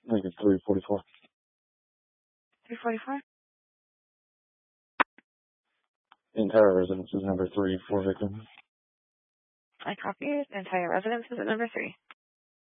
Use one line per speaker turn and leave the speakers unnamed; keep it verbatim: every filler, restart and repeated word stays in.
I think it's three forty-four.
three forty-four?
The entire residence is number three for victims.
I copied. Entire residence is at number three.